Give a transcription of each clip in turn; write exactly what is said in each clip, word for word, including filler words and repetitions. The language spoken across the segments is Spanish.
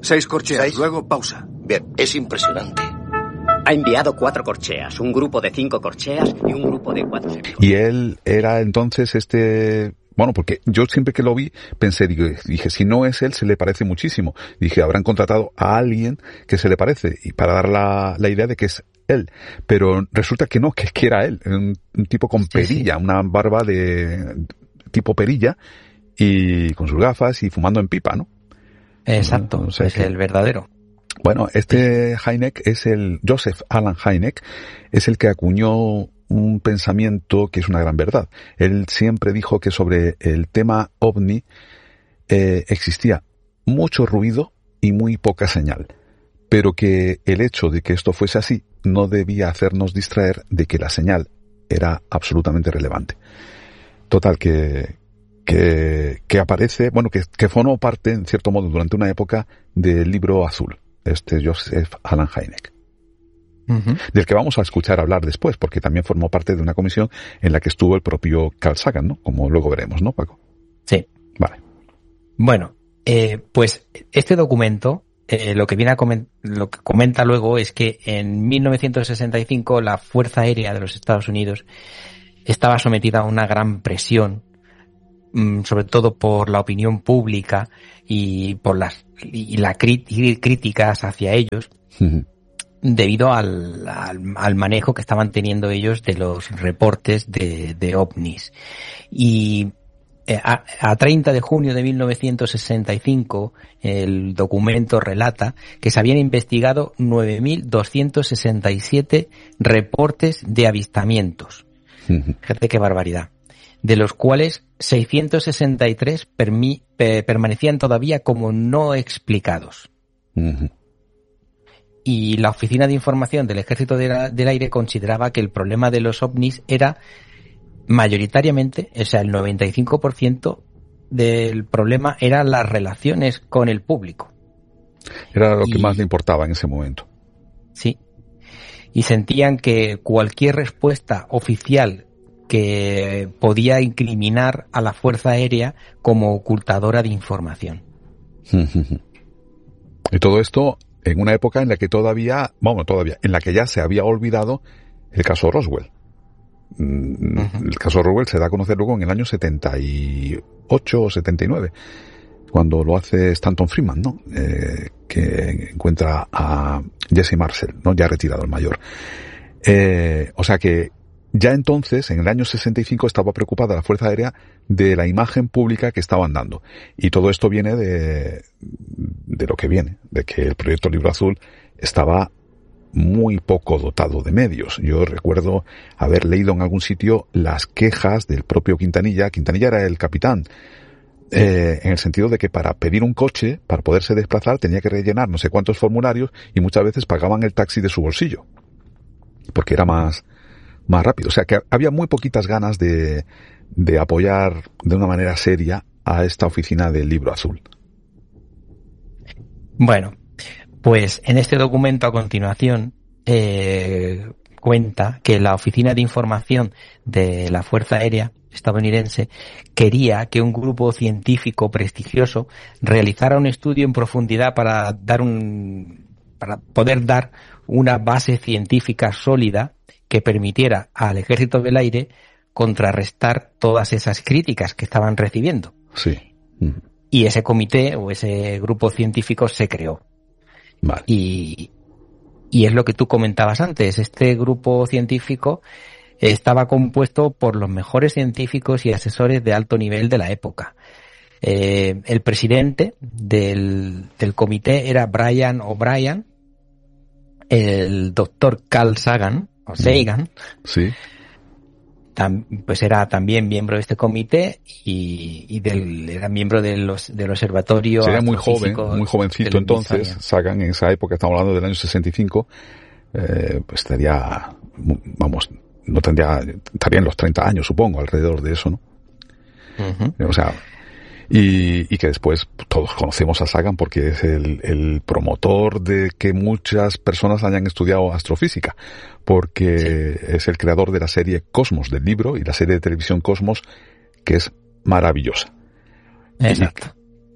Seis corcheas, ¿Seis? luego pausa. Bien, es impresionante. Ha enviado cuatro corcheas, un grupo de cinco corcheas y un grupo de cuatro semicorcheas. Y él era entonces este... Bueno, porque yo siempre que lo vi pensé, digo, dije, si no es él, se le parece muchísimo. Dije, habrán contratado a alguien que se le parece, y para dar la, la idea de que es él. Pero resulta que no, que, que era él. Un, un tipo con perilla, sí, sí. Una barba de tipo perilla, y con sus gafas y fumando en pipa, ¿no? Exacto, o sea, es que, el verdadero. Bueno, este Hynek es el, Joseph Allen Hynek, es el que acuñó un pensamiento que es una gran verdad. Él siempre dijo que sobre el tema ovni eh, existía mucho ruido y muy poca señal, pero que el hecho de que esto fuese así no debía hacernos distraer de que la señal era absolutamente relevante. Total, que, que, que aparece, bueno, que, que formó parte, en cierto modo, durante una época del Libro Azul, este Joseph Allen Hynek. Uh-huh. Del que vamos a escuchar hablar después, porque también formó parte de una comisión en la que estuvo el propio Carl Sagan, ¿no? Como luego veremos, ¿no, Paco? Sí. Vale. Bueno, eh, pues este documento, eh, lo que viene a coment- lo que comenta luego es que en mil novecientos sesenta y cinco la Fuerza Aérea de los Estados Unidos estaba sometida a una gran presión, mmm, sobre todo por la opinión pública y por las y la crit- críticas hacia ellos. Uh-huh. Debido al, al, al manejo que estaban teniendo ellos de los reportes de, de ovnis. Y a, a treinta de junio de mil novecientos sesenta y cinco, el documento relata que se habían investigado nueve mil doscientos sesenta y siete reportes de avistamientos. Uh-huh. Fíjate qué barbaridad. De los cuales seiscientos sesenta y tres permi- pe- permanecían todavía como no explicados. Uh-huh. Y la Oficina de Información del Ejército de la, del Aire consideraba que el problema de los ovnis era mayoritariamente, o sea, el noventa y cinco por ciento del problema eran las relaciones con el público. Era lo y, que más le importaba en ese momento. Sí. Y sentían que cualquier respuesta oficial que podía incriminar a la Fuerza Aérea como ocultadora de información. Y todo esto en una época en la que todavía, vamos, todavía, en la que ya se había olvidado el caso Roswell. Uh-huh. El caso Roswell se da a conocer luego en el año setenta y ocho o setenta y nueve, cuando lo hace Stanton Friedman, ¿no? Eh, que encuentra a Jesse Marcel, ¿no? Ya retirado el mayor. Eh, o sea que ya entonces, en el año sesenta y cinco, estaba preocupada la Fuerza Aérea de la imagen pública que estaban dando. Y todo esto viene de, de lo que viene, de que el proyecto Libro Azul estaba muy poco dotado de medios. Yo recuerdo haber leído en algún sitio las quejas del propio Quintanilla. Quintanilla era el capitán, eh, en el sentido de que para pedir un coche, para poderse desplazar, tenía que rellenar no sé cuántos formularios y muchas veces pagaban el taxi de su bolsillo, porque era más... más rápido. O sea que había muy poquitas ganas de, de apoyar de una manera seria a esta oficina del Libro Azul. Bueno, pues en este documento a continuación eh, cuenta que la Oficina de Información de la Fuerza Aérea estadounidense quería que un grupo científico prestigioso realizara un estudio en profundidad para dar un para poder dar una base científica sólida que permitiera al Ejército del Aire contrarrestar todas esas críticas que estaban recibiendo. Sí. Mm. Y ese comité o ese grupo científico se creó. Vale. Y, y es lo que tú comentabas antes. Este grupo científico estaba compuesto por los mejores científicos y asesores de alto nivel de la época. Eh, el presidente del, del comité era Brian O'Brien, el doctor Carl Sagan, o Sagan, sí. tam, pues era también miembro de este comité y, y del, era miembro de los, del observatorio. Sería muy joven, muy jovencito entonces. Sagan, en esa época, estamos hablando del año sesenta y cinco, eh, pues estaría, vamos, no tendría, estaría en los treinta años, supongo, alrededor de eso, ¿no? Uh-huh. O sea, y, y que después todos conocemos a Sagan porque es el, el promotor de que muchas personas hayan estudiado astrofísica, porque sí. es el creador de la serie Cosmos, del libro, y la serie de televisión Cosmos, que es maravillosa. Exacto.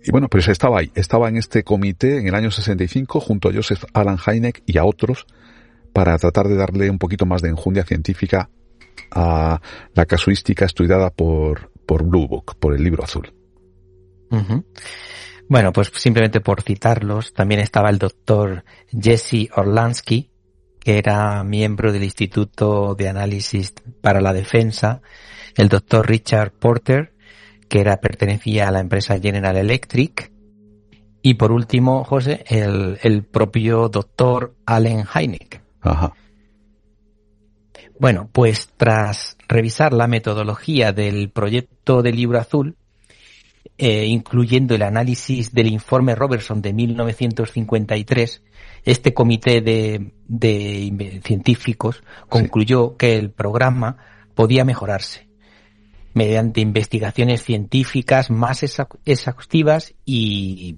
y bueno, pues estaba ahí, estaba en este comité en el año sesenta y cinco junto a Joseph Allen Hynek y a otros para tratar de darle un poquito más de enjundia científica a la casuística estudiada por, por Blue Book, por el libro azul. Uh-huh. Bueno, pues simplemente por citarlos, también estaba el doctor Jesse Orlansky, que era miembro del Instituto de Análisis para la Defensa, el doctor Richard Porter, que era pertenecía a la empresa General Electric, y por último, José, el, el propio doctor Allen Hynek. Ajá. Bueno, pues tras revisar la metodología del proyecto del libro azul, eh, incluyendo el análisis del informe Robertson de mil novecientos cincuenta y tres, este comité de, de científicos concluyó sí. que el programa podía mejorarse mediante investigaciones científicas más exhaustivas y...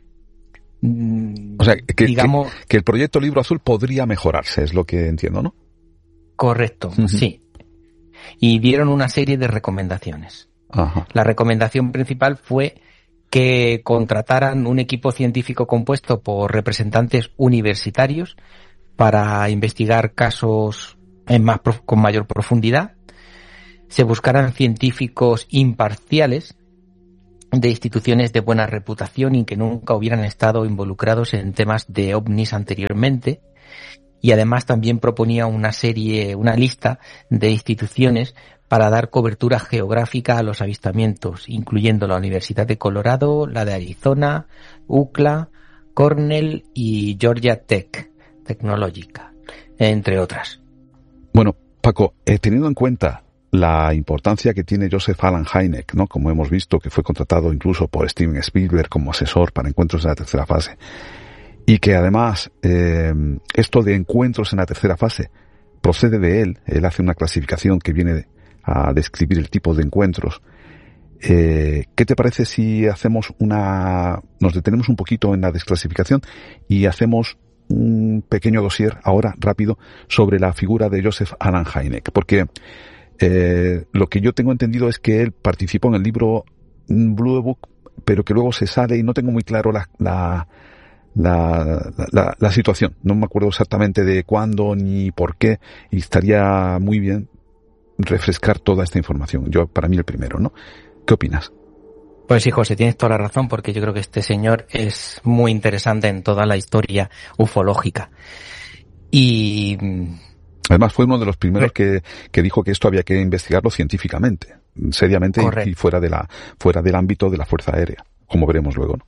O sea, que, digamos, que, que el proyecto Libro Azul podría mejorarse, es lo que entiendo, ¿no? Correcto, uh-huh. sí. Y dieron una serie de recomendaciones. Ajá. La recomendación principal fue que contrataran un equipo científico compuesto por representantes universitarios para investigar casos en más, con mayor profundidad. Se buscaran científicos imparciales de instituciones de buena reputación y que nunca hubieran estado involucrados en temas de ovnis anteriormente. Y además también proponía una serie, una lista de instituciones para dar cobertura geográfica a los avistamientos, incluyendo la Universidad de Colorado, la de Arizona, U C L A, Cornell y Georgia Tech, Tecnológica, entre otras. Bueno, Paco, eh, teniendo en cuenta la importancia que tiene Joseph Allen Hynek, ¿no? Como hemos visto, que fue contratado incluso por Steven Spielberg como asesor para encuentros en la tercera fase, y que además eh, esto de encuentros en la tercera fase procede de él. Él hace una clasificación que viene a describir el tipo de encuentros. Eh, ¿Qué te parece si hacemos una... nos detenemos un poquito en la desclasificación y hacemos un pequeño dossier ahora, rápido, sobre la figura de Joseph Allen Hynek? Porque eh, lo que yo tengo entendido es que él participó en el libro Blue Book, pero que luego se sale y no tengo muy claro la... la La, la, la situación. No me acuerdo exactamente de cuándo ni por qué, y estaría muy bien refrescar toda esta información. Yo, para mí, el primero, ¿no? ¿Qué opinas? Pues sí, José, tienes toda la razón, porque yo creo que este señor es muy interesante en toda la historia ufológica. Y... además fue uno de los primeros que, que dijo que esto había que investigarlo científicamente, seriamente, y, y fuera de la, fuera del ámbito de la Fuerza Aérea, como veremos luego, ¿no?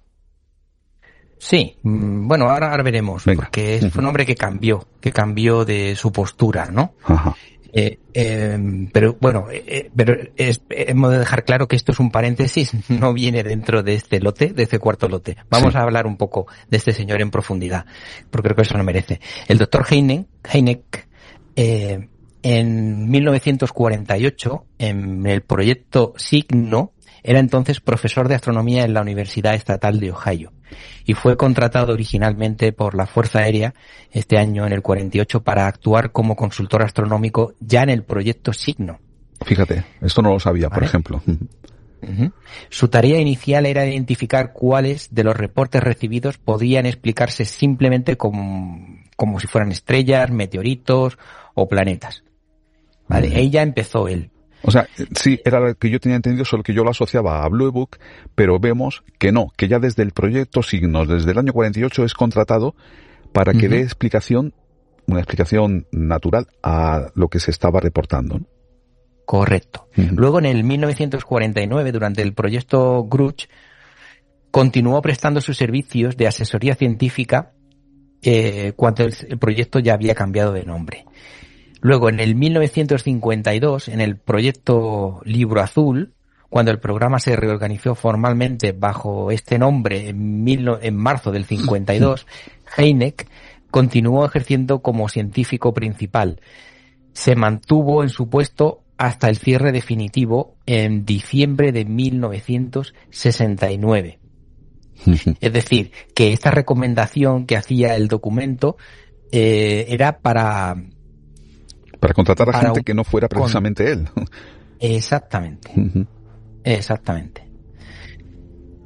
Sí, bueno, ahora, ahora veremos, Venga. porque es un hombre que cambió, que cambió de su postura, ¿no? Ajá. Eh, eh, pero bueno, eh, pero es, hemos de dejar claro que esto es un paréntesis, no viene dentro de este lote, de este cuarto lote. Vamos sí. a hablar un poco de este señor en profundidad, porque creo que eso lo merece. El doctor Hynek, Hynek eh, en mil novecientos cuarenta y ocho, en el proyecto Signo, era entonces profesor de astronomía en la Universidad Estatal de Ohio y fue contratado originalmente por la Fuerza Aérea este año en el cuarenta y ocho para actuar como consultor astronómico ya en el proyecto Signo. Fíjate, esto no lo sabía, ¿vale? Por ejemplo. Uh-huh. Su tarea inicial era identificar cuáles de los reportes recibidos podían explicarse simplemente como, como si fueran estrellas, meteoritos o planetas. Vale, uh-huh. Ahí ya empezó él. O sea, sí, era lo que yo tenía entendido, solo que yo lo asociaba a Blue Book, pero vemos que no, que ya desde el proyecto Signos, desde el año cuarenta y ocho, es contratado para que uh-huh. dé explicación, una explicación natural a lo que se estaba reportando, ¿no? Correcto. Uh-huh. Luego, en el mil novecientos cuarenta y nueve, durante el proyecto Grudge, continuó prestando sus servicios de asesoría científica eh, cuando el, el proyecto ya había cambiado de nombre. Luego, en el mil novecientos cincuenta y dos, en el proyecto Libro Azul, cuando el programa se reorganizó formalmente bajo este nombre en, mil, en marzo del cincuenta y dos, Hynek continuó ejerciendo como científico principal. Se mantuvo en su puesto hasta el cierre definitivo en diciembre de mil novecientos sesenta y nueve. Es decir, que esta recomendación que hacía el documento eh, era para... Para contratar a para gente un, que no fuera precisamente con... él. Exactamente. Uh-huh. Exactamente.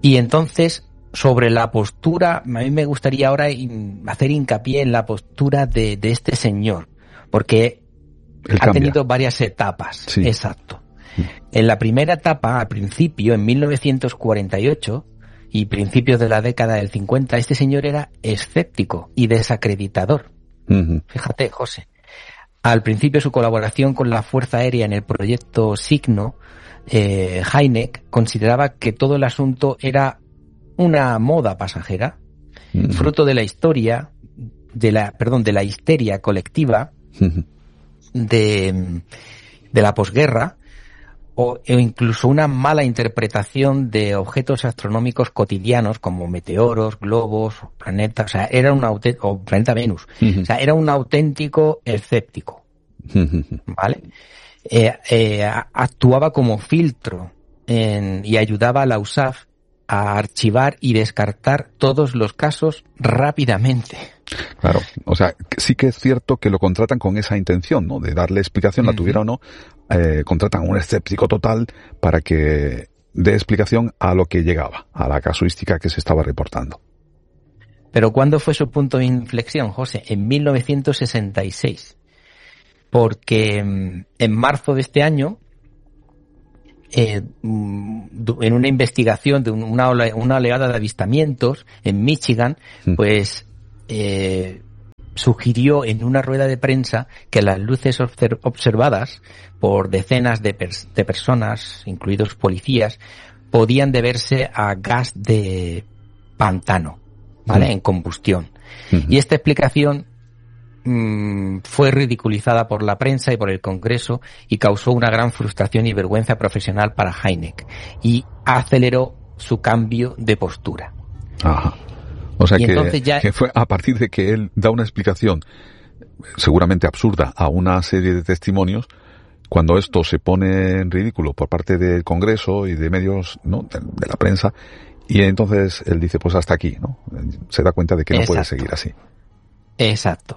Y entonces, sobre la postura, a mí me gustaría ahora hacer hincapié en la postura de, de este señor, porque Él ha cambia. tenido varias etapas. Sí. Exacto. En la primera etapa, al principio, en mil novecientos cuarenta y ocho y principios de la década del cincuenta, este señor era escéptico y desacreditador. Uh-huh. Fíjate, José. Al principio, su colaboración con la Fuerza Aérea en el proyecto Signo, eh, Hynek consideraba que todo el asunto era una moda pasajera, uh-huh. fruto de la historia, de la, perdón, de la histeria colectiva, uh-huh. de, de la posguerra, o incluso una mala interpretación de objetos astronómicos cotidianos como meteoros, globos, planetas, o sea, era un auténtico, o planeta Venus, uh-huh. o sea, era un auténtico escéptico, uh-huh. ¿vale? Eh, eh, actuaba como filtro en, y ayudaba a la U S A F a archivar y descartar todos los casos rápidamente. Claro, o sea, sí que es cierto que lo contratan con esa intención, ¿no? De darle explicación, la uh-huh. tuviera o no, eh, contratan a un escéptico total para que dé explicación a lo que llegaba, a la casuística que se estaba reportando. Pero ¿cuándo fue su punto de inflexión, José? En mil novecientos sesenta y seis. Porque en marzo de este año, Eh, en una investigación de una, ole, una oleada de avistamientos en Michigan, mm. pues eh, sugirió en una rueda de prensa que las luces observadas por decenas de, pers- de personas, incluidos policías, podían deberse a gas de pantano, ¿vale? Mm. En combustión. Mm-hmm. Y esta explicación fue ridiculizada por la prensa y por el Congreso y causó una gran frustración y vergüenza profesional para Hynek y aceleró su cambio de postura. Ajá. O sea y que, ya... que fue a partir de que él da una explicación seguramente absurda a una serie de testimonios, cuando esto se pone en ridículo por parte del Congreso y de medios, ¿no? de, de la prensa, y entonces él dice, pues hasta aquí, ¿no? Se da cuenta de que no Exacto. puede seguir así. Exacto.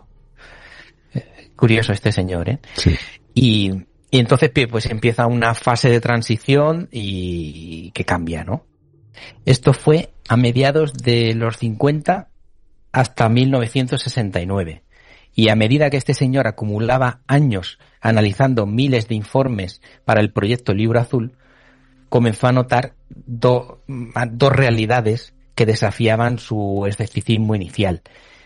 Curioso este señor, ¿eh? Sí. Y, y entonces pues empieza una fase de transición y que cambia, ¿no? Esto fue a mediados de los cincuenta hasta mil novecientos sesenta y nueve. Y a medida que este señor acumulaba años analizando miles de informes para el proyecto Libro Azul, comenzó a notar do, dos realidades que desafiaban su escepticismo inicial.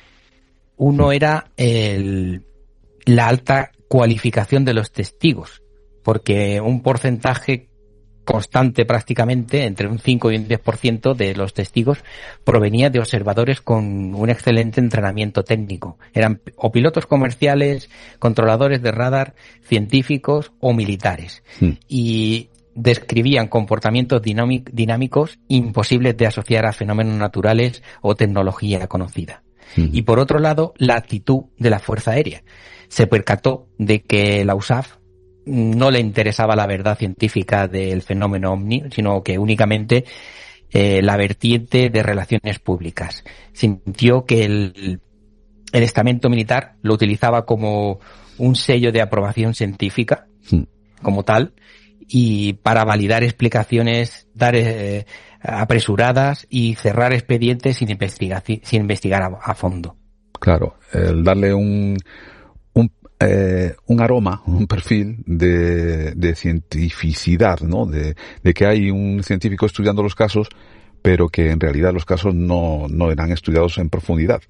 Uno era el... la alta cualificación de los testigos, porque un porcentaje constante prácticamente, entre un cinco y un diez por ciento de los testigos, provenía de observadores con un excelente entrenamiento técnico. Eran o pilotos comerciales, controladores de radar, científicos o militares. Sí. Y describían comportamientos dinámicos imposibles de asociar a fenómenos naturales o tecnología conocida. Sí. Y por otro lado, la actitud de la Fuerza Aérea. Se percató de que la U S A F no le interesaba la verdad científica del fenómeno ovni, sino que únicamente eh, la vertiente de relaciones públicas. Sintió que el, el estamento militar lo utilizaba como un sello de aprobación científica, sí. como tal, y para validar explicaciones dar eh, apresuradas y cerrar expedientes sin investigar, sin investigar a, a fondo. Claro, el darle un un, eh, un aroma, un perfil de, de cientificidad, ¿no? De, de que hay un científico estudiando los casos, pero que en realidad los casos no, no eran estudiados en profundidad.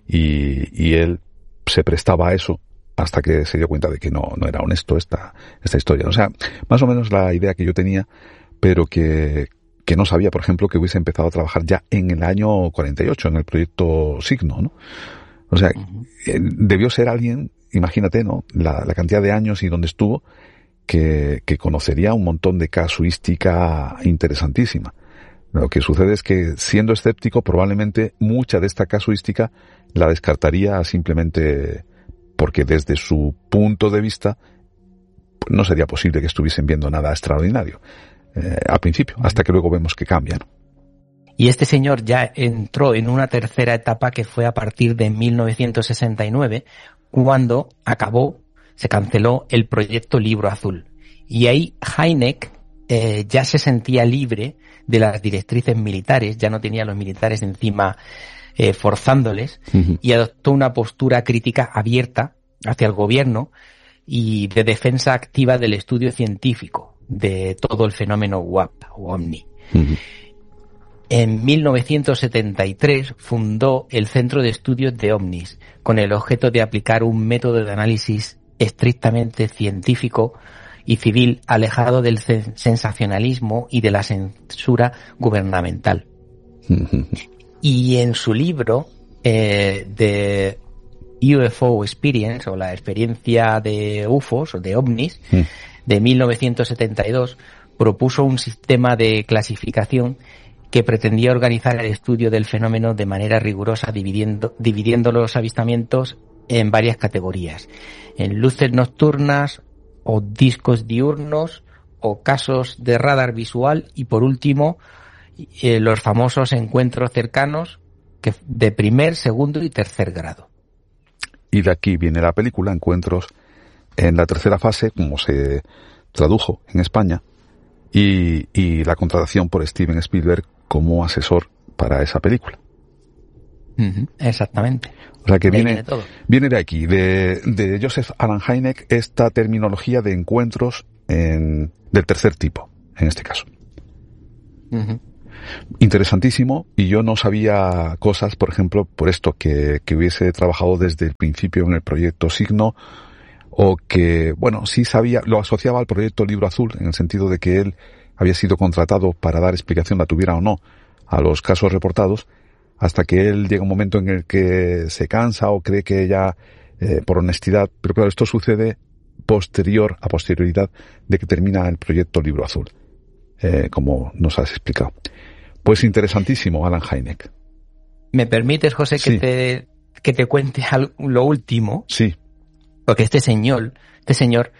Y, y él se prestaba a eso hasta que se dio cuenta de que no, no era honesto esta, esta historia. O sea, más o menos la idea que yo tenía, pero que, que no sabía, por ejemplo, que hubiese empezado a trabajar ya en el año cuarenta y ocho, en el proyecto Signo, ¿no? O sea, uh-huh. eh, debió ser alguien, imagínate, ¿no? La, la cantidad de años y donde estuvo, que, que conocería un montón de casuística interesantísima. Lo que sucede es que, siendo escéptico, probablemente mucha de esta casuística la descartaría simplemente porque desde su punto de vista pues no sería posible que estuviesen viendo nada extraordinario eh, al principio, hasta que luego vemos que cambia, ¿no? Y este señor ya entró en una tercera etapa que fue a partir de mil novecientos sesenta y nueve, cuando acabó, se canceló el proyecto Libro Azul. Y ahí Hynek eh, ya se sentía libre de las directrices militares, ya no tenía a los militares encima eh, forzándoles, uh-huh. y adoptó una postura crítica abierta hacia el gobierno y de defensa activa del estudio científico de todo el fenómeno U A P o OVNI. Uh-huh. En mil novecientos setenta y tres fundó el Centro de Estudios de OVNIs con el objeto de aplicar un método de análisis estrictamente científico y civil alejado del sensacionalismo y de la censura gubernamental. Uh-huh. Y en su libro eh, de U F O Experience, o la experiencia de U F Os o de OVNIs, uh-huh. de mil novecientos setenta y dos, propuso un sistema de clasificación que pretendía organizar el estudio del fenómeno de manera rigurosa, dividiendo, dividiendo los avistamientos en varias categorías, en luces nocturnas o discos diurnos o casos de radar visual y, por último, eh, los famosos encuentros cercanos que de primer, segundo y tercer grado. Y de aquí viene la película Encuentros en la tercera fase, como se tradujo en España, y, y la contratación por Steven Spielberg como asesor para esa película. Uh-huh, exactamente. O sea que viene, viene, todo. viene de aquí, de, de Joseph Allen Hynek, esta terminología de encuentros en, del tercer tipo, en este caso. Uh-huh. Interesantísimo, y yo no sabía cosas, por ejemplo, por esto, que, que hubiese trabajado desde el principio en el proyecto Signo, o que, bueno, sí sabía, lo asociaba al proyecto Libro Azul, en el sentido de que él había sido contratado para dar explicación, la tuviera o no, a los casos reportados, hasta que él llega un momento en el que se cansa o cree que ya, eh, por honestidad, pero claro, esto sucede posterior, a posterioridad de que termina el proyecto Libro Azul, eh, como nos has explicado. Pues interesantísimo, Allen Hynek. ¿Me permites, José, que sí. te que te cuente lo último? Sí. Porque este señor, este señor,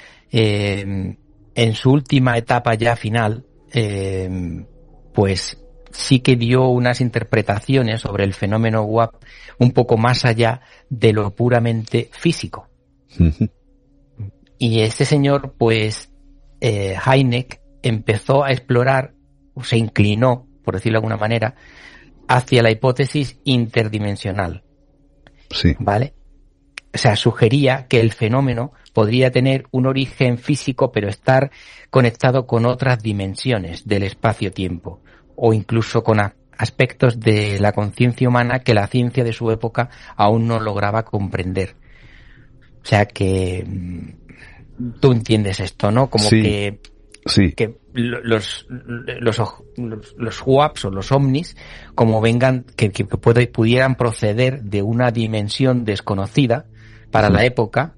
eh, en su última etapa ya final, eh, pues sí que dio unas interpretaciones sobre el fenómeno U A P un poco más allá de lo puramente físico. Uh-huh. Y este señor, pues, eh, Hynek empezó a explorar, o se inclinó, por decirlo de alguna manera, hacia la hipótesis interdimensional. Sí. ¿Vale? O sea, sugería que el fenómeno podría tener un origen físico, pero estar conectado con otras dimensiones del espacio-tiempo, o incluso con a- aspectos de la conciencia humana que la ciencia de su época aún no lograba comprender. O sea que tú entiendes esto, ¿no? Como sí, que, sí. que los, los, los, los U A Ps o los OVNIs, como vengan, que, que puede, pudieran proceder de una dimensión desconocida para sí. la época,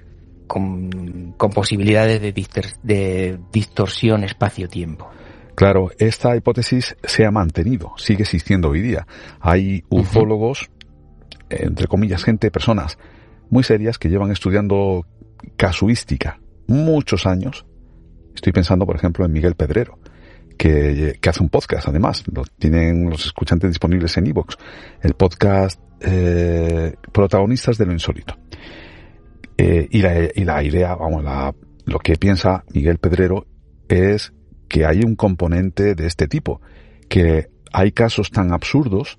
con, con posibilidades de, distor, de distorsión espacio-tiempo. Claro, esta hipótesis se ha mantenido, sigue existiendo hoy día. Hay ufólogos, uh-huh. entre comillas, gente, personas muy serias que llevan estudiando casuística muchos años. Estoy pensando, por ejemplo, en Miguel Pedrero, que, que hace un podcast, además. Lo tienen los escuchantes disponibles en iVoox. El podcast eh, Protagonistas de lo Insólito. Eh, y, la, y la idea, vamos, la, lo que piensa Miguel Pedrero es que hay un componente de este tipo, que hay casos tan absurdos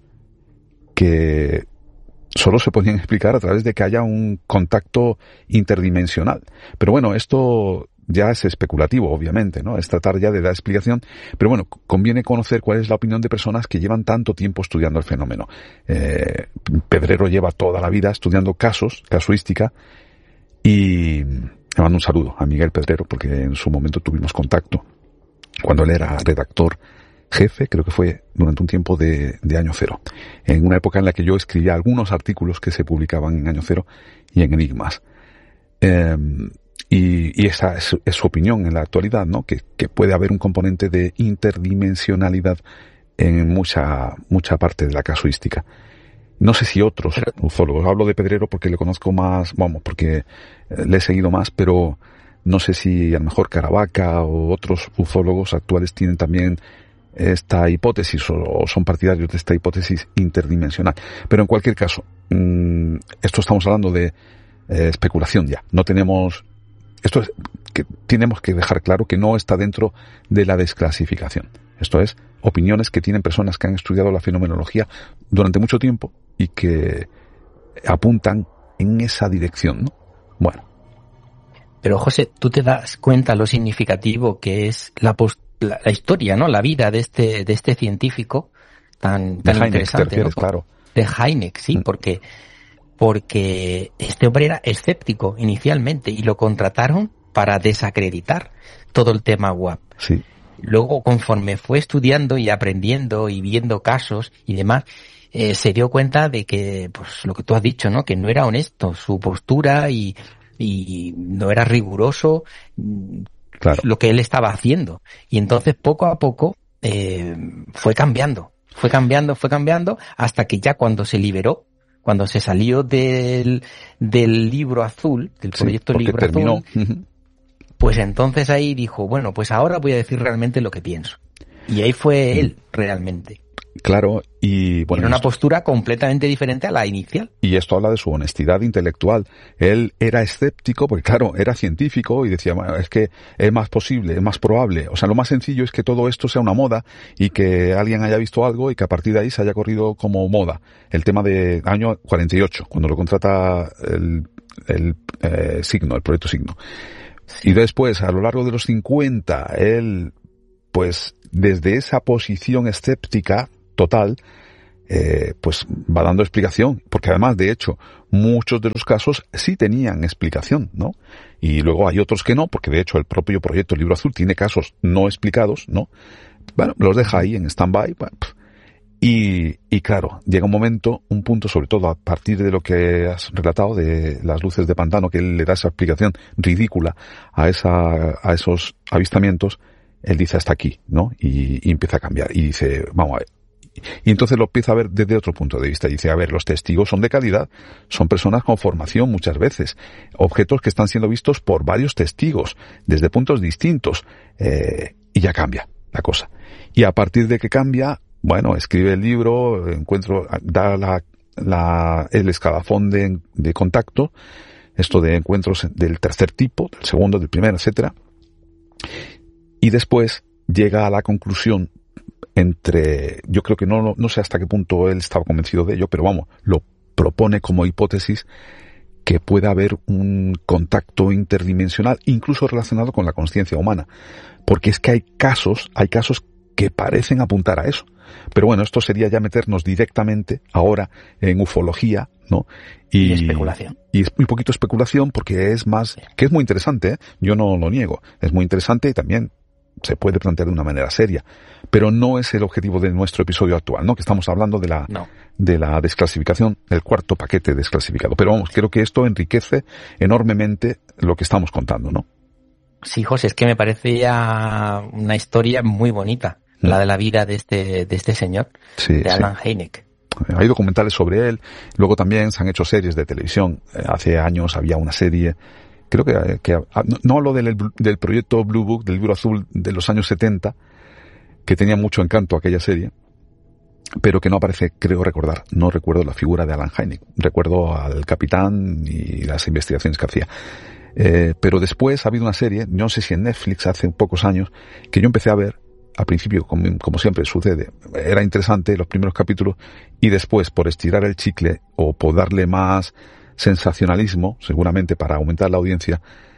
que solo se podían explicar a través de que haya un contacto interdimensional. Pero bueno, esto ya es especulativo, obviamente, ¿no? Es tratar ya de dar explicación, pero bueno, conviene conocer cuál es la opinión de personas que llevan tanto tiempo estudiando el fenómeno. Eh, Pedrero lleva toda la vida estudiando casos, casuística, y le mando un saludo a Miguel Pedrero, porque en su momento tuvimos contacto cuando él era redactor jefe, creo que fue durante un tiempo de, de Año Cero, en una época en la que yo escribía algunos artículos que se publicaban en Año Cero y en Enigmas. Eh, y, y esa es, es su opinión en la actualidad, ¿no? Que, que puede haber un componente de interdimensionalidad en mucha, mucha parte de la casuística. No sé si otros ufólogos, hablo de Pedrero porque le conozco más, vamos, porque le he seguido más, pero no sé si a lo mejor Caravaca o otros ufólogos actuales tienen también esta hipótesis o son partidarios de esta hipótesis interdimensional. Pero en cualquier caso, esto estamos hablando de eh, especulación ya. No tenemos... Esto es, que tenemos que dejar claro que no está dentro de la desclasificación. Esto es, opiniones que tienen personas que han estudiado la fenomenología durante mucho tiempo y que apuntan en esa dirección, ¿no? Bueno. Pero, José, tú te das cuenta lo significativo que es la, post- la, la historia, ¿no? La vida de este, de este científico tan, tan Heineck, interesante, te refieres, ¿no? claro. De Heineck, sí, mm. porque, porque este hombre era escéptico inicialmente y lo contrataron para desacreditar todo el tema W A P. Sí. Luego, conforme fue estudiando y aprendiendo y viendo casos y demás, eh, se dio cuenta de que, pues, lo que tú has dicho, ¿no? Que no era honesto su postura y, y no era riguroso, claro, lo que él estaba haciendo. Y entonces, poco a poco, eh, fue cambiando, fue cambiando, fue cambiando, hasta que ya cuando se liberó, cuando se salió del, del libro azul, del proyecto sí, Libro terminó. Azul, pues entonces ahí dijo, bueno, pues ahora voy a decir realmente lo que pienso. Y ahí fue él, realmente. Claro, y bueno, era una esto, postura completamente diferente a la inicial. Y esto habla de su honestidad intelectual. Él era escéptico, porque claro, era científico y decía, bueno, es que es más posible, es más probable. O sea, lo más sencillo es que todo esto sea una moda y que alguien haya visto algo y que a partir de ahí se haya corrido como moda. El tema de año cuarenta y ocho, cuando lo contrata el, el eh, Signo, el proyecto Signo. Sí. Y después, a lo largo de los cincuenta, él, pues, desde esa posición escéptica total, eh, pues va dando explicación, porque además, de hecho, muchos de los casos sí tenían explicación, ¿no? Y luego hay otros que no, porque de hecho el propio proyecto Libro Azul tiene casos no explicados, ¿no? Bueno, los deja ahí en stand-by, y, y claro, llega un momento, un punto, sobre todo a partir de lo que has relatado de las luces de pantano, que él le da esa explicación ridícula a esa, a esos avistamientos, él dice hasta aquí, ¿no? Y, y empieza a cambiar, y dice, vamos a ver. Y entonces lo empieza a ver desde otro punto de vista. Dice, a ver, los testigos son de calidad, son personas con formación muchas veces, objetos que están siendo vistos por varios testigos, desde puntos distintos, eh, y ya cambia la cosa. Y a partir de que cambia, bueno, escribe el libro, encuentro, da la, la, el escalafón de, de contacto, esto de encuentros del tercer tipo, del segundo, del primero, etcétera. Y después llega a la conclusión entre, yo creo que no, no sé hasta qué punto él estaba convencido de ello, pero vamos, lo propone como hipótesis que pueda haber un contacto interdimensional, incluso relacionado con la consciencia humana. Porque es que hay casos, hay casos que parecen apuntar a eso. Pero bueno, esto sería ya meternos directamente ahora en ufología, ¿no? Y, y especulación. Y es muy poquito especulación porque es más, que es muy interesante, ¿eh? Yo no lo niego, es muy interesante y también se puede plantear de una manera seria, pero no es el objetivo de nuestro episodio actual, ¿no? Que estamos hablando de la, no. de la desclasificación, el cuarto paquete desclasificado. Pero vamos, creo que esto enriquece enormemente lo que estamos contando, ¿no? Sí, José, es que me parece ya una historia muy bonita, ¿Mm? la de la vida de este, de este señor, sí, de Alan sí. Hynek. Hay documentales sobre él, luego también se han hecho series de televisión. Hace años había una serie, creo que, que no, no hablo del, del proyecto Blue Book, del libro azul de los años setenta, que tenía mucho encanto aquella serie, pero que no aparece, creo recordar, no recuerdo la figura de Alan Hynek, recuerdo al capitán y las investigaciones que hacía. Eh, pero después ha habido una serie, no sé si en Netflix hace pocos años, que yo empecé a ver, al principio, como, como siempre sucede, era interesante los primeros capítulos, y después, por estirar el chicle o por darle más sensacionalismo, seguramente para aumentar la audiencia,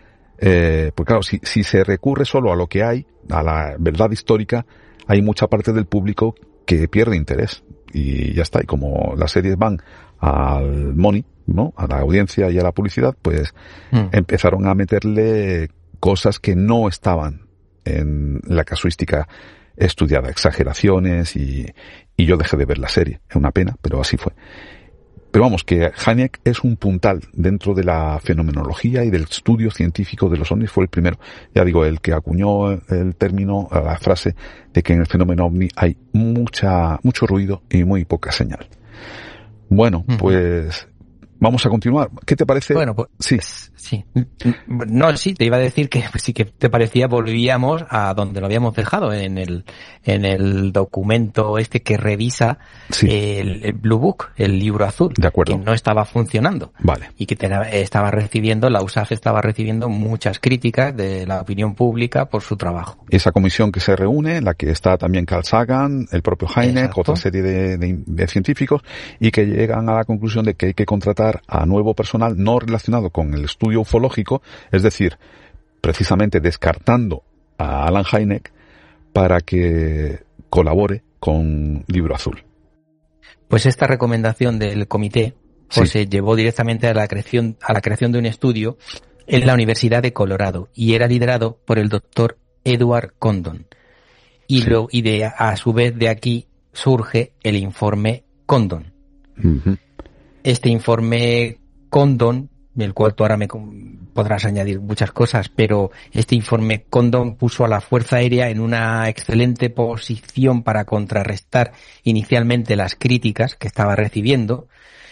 eh, pues claro, si, si se recurre solo a lo que hay, a la verdad histórica, hay mucha parte del público que pierde interés, y ya está. Y como las series van al money, ¿no? A la audiencia y a la publicidad, pues mm. empezaron a meterle cosas que no estaban en la casuística estudiada, exageraciones, y, y yo dejé de ver la serie. Es una pena, pero así fue. Pero vamos, que Hynek es un puntal dentro de la fenomenología y del estudio científico de los ovnis. Fue el primero, ya digo, el que acuñó el término, la frase de que en el fenómeno ovni hay mucha, mucho ruido y muy poca señal. Bueno, uh-huh. pues Vamos a continuar. ¿Qué te parece? Bueno, pues sí. sí. No, sí, te iba a decir que sí que te parecía, volvíamos a donde lo habíamos dejado, en el en el documento este que revisa sí. el, el Blue Book, el libro azul, de acuerdo, que no estaba funcionando. Vale. Y que te, estaba recibiendo, la U S A F estaba recibiendo muchas críticas de la opinión pública por su trabajo. Esa comisión que se reúne, en la que está también Carl Sagan, el propio Hynek, Exacto. otra serie de, de, de científicos, y que llegan a la conclusión de que hay que contratar a nuevo personal no relacionado con el estudio ufológico, es decir, precisamente descartando a Alan Hynek para que colabore con Libro Azul. Pues esta recomendación del comité pues, sí. se llevó directamente a la creación a la creación de un estudio en la Universidad de Colorado y era liderado por el doctor Edward Condon. Y, sí. lo, y de, a su vez de aquí surge el informe Condon. Uh-huh. Este informe Condon, del cual tú ahora me podrás añadir muchas cosas, pero este informe Condon puso a la Fuerza Aérea en una excelente posición para contrarrestar inicialmente las críticas que estaba recibiendo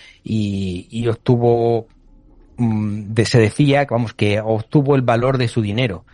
y, y obtuvo, de, se decía, vamos, que obtuvo el valor de su dinero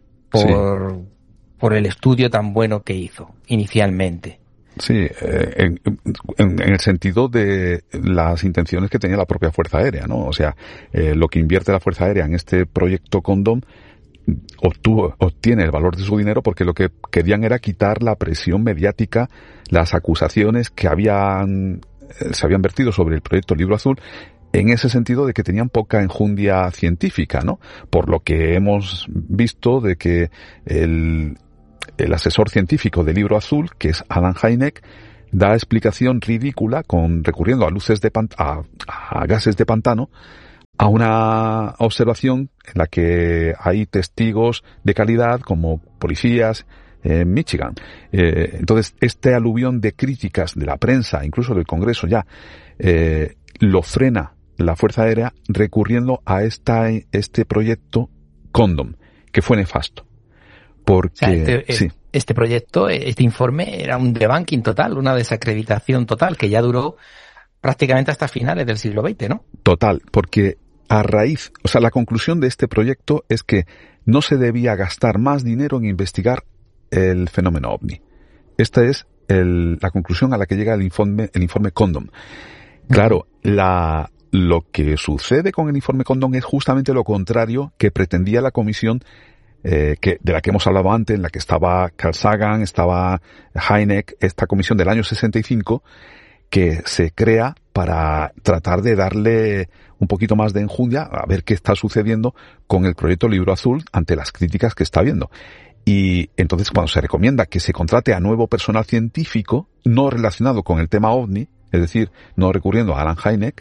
por, sí. por el estudio tan bueno que hizo inicialmente. Sí, eh, en, en, en el sentido de las intenciones que tenía la propia Fuerza Aérea, ¿no? O sea, eh, lo que invierte la Fuerza Aérea en este proyecto Condon obtuvo, obtiene el valor de su dinero porque lo que querían era quitar la presión mediática, las acusaciones que habían, eh, se habían vertido sobre el proyecto Libro Azul, en ese sentido de que tenían poca enjundia científica, ¿no? Por lo que hemos visto de que el El asesor científico del Libro Azul, que es Alan Hynek, da explicación ridícula con recurriendo a luces de pant- a, a gases de pantano a una observación en la que hay testigos de calidad como policías en Michigan. Eh, entonces, este aluvión de críticas de la prensa, incluso del Congreso ya, eh, lo frena la Fuerza Aérea recurriendo a esta, este proyecto Condon, que fue nefasto. Porque, o sea, este, sí. este proyecto, este informe era un debunking total, una desacreditación total que ya duró prácticamente hasta finales del siglo veinte, ¿no? Total, porque a raíz, o sea, la conclusión de este proyecto es que no se debía gastar más dinero en investigar el fenómeno ovni. Esta es el, la conclusión a la que llega el informe, el informe Condon. Claro, la, lo que sucede con el informe Condon es justamente lo contrario que pretendía la comisión Eh, que, de la que hemos hablado antes, en la que estaba Carl Sagan, estaba Hynek, esta comisión del año sesenta y cinco, que se crea para tratar de darle un poquito más de enjundia a ver qué está sucediendo con el proyecto Libro Azul ante las críticas que está habiendo. Y entonces cuando se recomienda que se contrate a nuevo personal científico no relacionado con el tema OVNI, es decir, no recurriendo a Alan Hynek,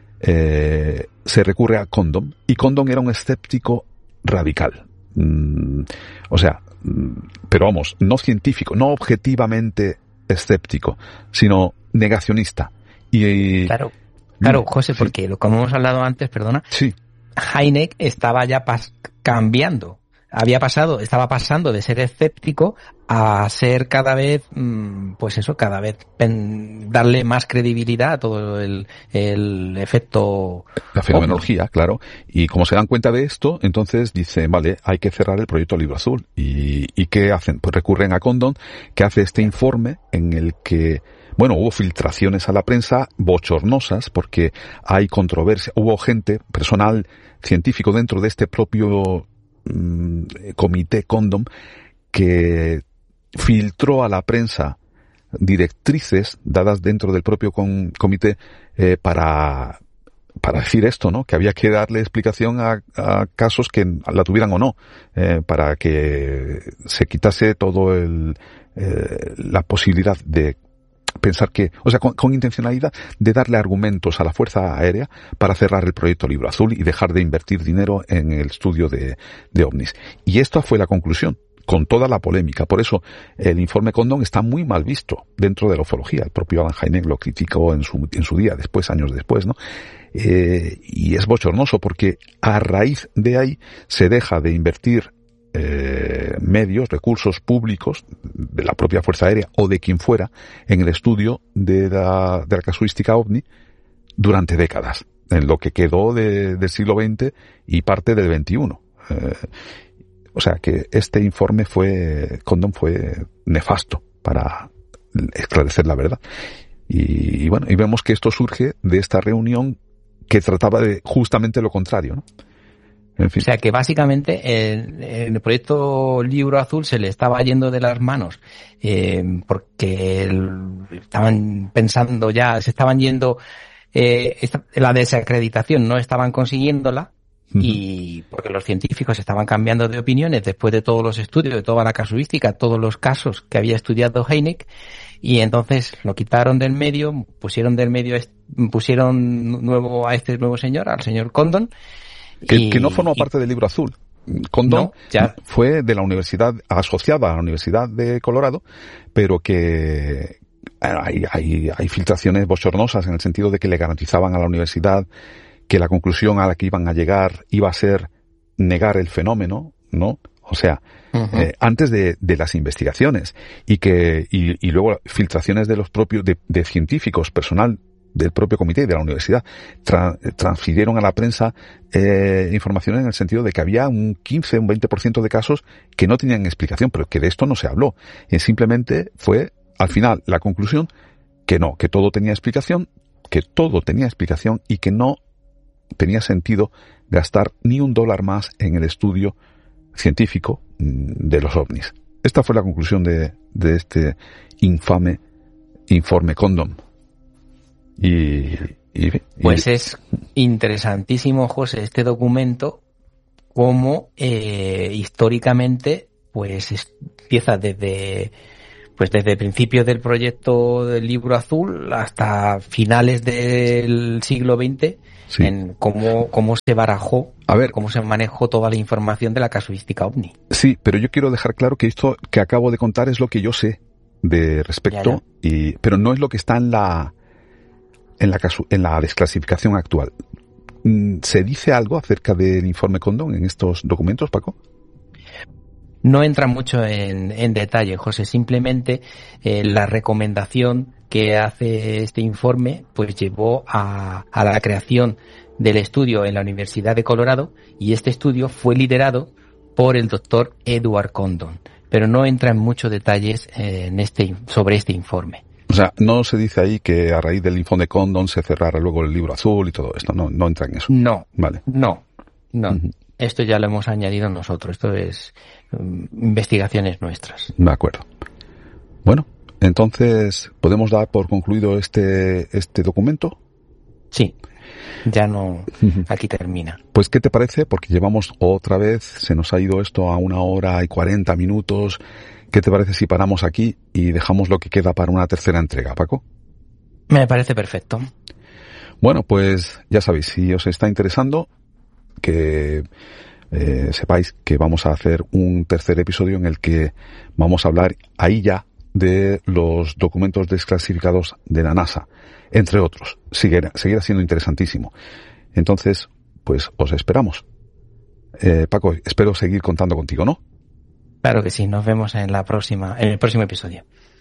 eh, se recurre a Condon, y Condon era un escéptico radical. Mm, o sea, mm, pero vamos, no científico, no objetivamente escéptico, sino negacionista. Y claro, claro, José, porque sí. Como hemos hablado antes, perdona, sí. Hynek estaba ya pas- cambiando, había pasado, estaba pasando de ser escéptico a ser cada vez, pues eso, cada vez pen, darle más credibilidad a todo el, el efecto. La fenomenología, ovni. Claro. Y como se dan cuenta de esto, entonces dicen, vale, hay que cerrar el proyecto Libro Azul. ¿Y, y qué hacen? Pues recurren a Condon, que hace este informe en el que, bueno, hubo filtraciones a la prensa bochornosas porque hay controversia, hubo gente, personal científico dentro de este propio mmm, comité Condon que filtró a la prensa directrices dadas dentro del propio con, comité eh, para para decir esto, ¿no? Que había que darle explicación a, a casos que la tuvieran o no, eh, para que se quitase todo el eh, la posibilidad de pensar que, o sea, con, con intencionalidad de darle argumentos a la Fuerza Aérea para cerrar el proyecto Libro Azul y dejar de invertir dinero en el estudio de, de ovnis. Y esta fue la conclusión, con toda la polémica. Por eso el informe Condon está muy mal visto dentro de la ufología. El propio Alan Hynek lo criticó en su, en su día, después, años después, ¿no? Eh, y es bochornoso porque a raíz de ahí se deja de invertir eh, medios, recursos públicos de la propia Fuerza Aérea o de quien fuera en el estudio de la, de la casuística ovni durante décadas. en lo que quedó de, del siglo veinte y parte del veintiuno. Eh, o sea que este informe fue, Condon fue nefasto para esclarecer la verdad. Y, y bueno, y vemos que esto surge de esta reunión que trataba de justamente lo contrario, ¿no? En fin. O sea que básicamente el, el proyecto Libro Azul se le estaba yendo de las manos eh, porque el, estaban pensando ya, se estaban yendo eh, esta, la desacreditación, no estaban consiguiéndola. Uh-huh. Y porque los científicos estaban cambiando de opiniones después de todos los estudios, de toda la casuística, todos los casos que había estudiado Hynek, y entonces lo quitaron del medio, pusieron del medio, pusieron nuevo a este nuevo señor, al señor Condon. Que, y, que no formó parte del Libro Azul. Condon no, ya. fue de la universidad, asociada a la Universidad de Colorado, pero que hay, hay, hay filtraciones bochornosas en el sentido de que le garantizaban a la universidad que la conclusión a la que iban a llegar iba a ser negar el fenómeno, ¿no? O sea, uh-huh. eh, antes de, de las investigaciones, y que y, y luego filtraciones de los propios de, de científicos, personal del propio comité y de la universidad, tra- transfirieron a la prensa eh, información en el sentido de que había un quince, un veinte por ciento de casos que no tenían explicación, pero que de esto no se habló. Y simplemente fue, al final, la conclusión que no, que todo tenía explicación, que todo tenía explicación y que no tenía sentido gastar ni un dólar más en el estudio científico de los ovnis. Esta fue la conclusión de, de este infame informe Condon. Y, y, pues y... es interesantísimo, José, este documento, como eh, históricamente pues empieza desde pues desde principios del proyecto del Libro Azul hasta finales del siglo veinte, sí. En cómo, cómo se barajó, a ver, cómo se manejó toda la información de la casuística ovni. Sí, pero yo quiero dejar claro que esto que acabo de contar es lo que yo sé de respecto, ya, ya. Y, pero no es lo que está en la en la, casu, en la desclasificación actual. ¿Se dice algo acerca del informe Condon en estos documentos, Paco? No entra mucho en, en detalle, José. Simplemente eh, la recomendación que hace este informe pues llevó a, a la creación del estudio en la Universidad de Colorado, y este estudio fue liderado por el doctor Edward Condon, pero no entra en muchos detalles eh, en este, sobre este informe. O sea, no se dice ahí que a raíz del informe Condon se cerrara luego el Libro Azul y todo esto, no, no entra en eso. No, vale. no, no. Uh-huh. Esto ya lo hemos añadido nosotros, esto es um, investigaciones nuestras. De acuerdo. Bueno, entonces, ¿podemos dar por concluido este, este documento? Sí, ya no, uh-huh. Aquí termina. Pues, ¿qué te parece? Porque llevamos otra vez, se nos ha ido esto a una hora y cuarenta minutos. ¿Qué te parece si paramos aquí y dejamos lo que queda para una tercera entrega, Paco? Me parece perfecto. Bueno, pues ya sabéis, si os está interesando, que eh, sepáis que vamos a hacer un tercer episodio en el que vamos a hablar ahí ya de los documentos desclasificados de la NASA, entre otros. Seguirá, seguirá siendo interesantísimo. Entonces, pues os esperamos. Eh, Paco, espero seguir contando contigo, ¿no? Claro que sí, nos vemos en la próxima, en el próximo episodio.